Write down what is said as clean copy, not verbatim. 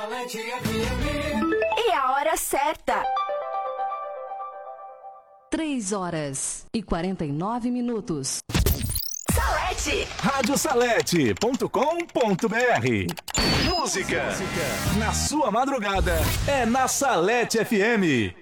E a hora certa. 3h49. Salete. Radiosalete.com.br. Música na sua madrugada é na Salete FM.